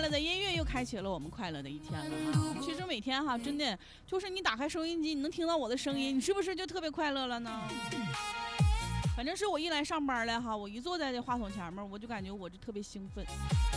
乐的音乐又开启了我们快乐的一天了哈。其实每天哈，真的就是你打开收音机，你能听到我的声音，你是不是就特别快乐了呢？反正是我一来上班了哈，我一坐在这话筒前面，我就感觉我就特别兴奋。